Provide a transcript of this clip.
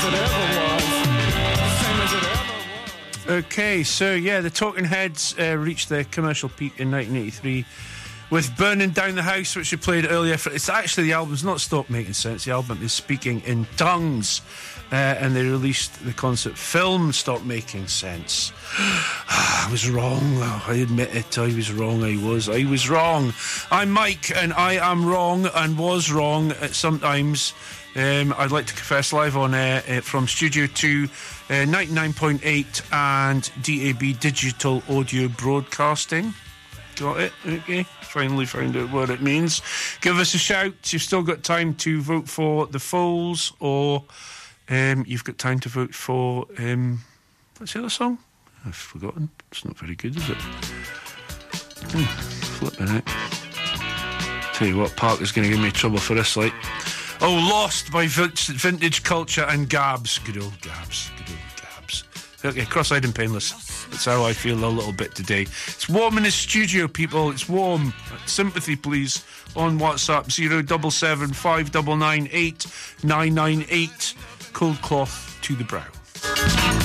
it ever was. Same as it ever was. Okay, so yeah, the Talking Heads reached their commercial peak in 1983 with Burning Down the House, which we played earlier. It's actually, the album's not Stop Making Sense, the album is Speaking in Tongues, and they released the concept film Stop Making Sense. I was wrong, I admit it, I was wrong. I'm Mike, and I am wrong and was wrong sometimes. I'd like to confess live on air from Studio 2, 99.8 and DAB Digital Audio Broadcasting. Got it? Okay. Finally found out what it means. Give us a shout. You've still got time to vote for The Foals, or you've got time to vote for what's the other song? I've forgotten. It's not very good, is it? Flipping it. Tell you what, Park is going to give me trouble for this, like. Oh, Lost by Vintage Culture and Gabs. Good old Gabs. Okay, cross-eyed and painless. That's how I feel a little bit today. It's warm in the studio, people. It's warm. Sympathy, please, on WhatsApp 077 599 8998. Cold cloth to the brow.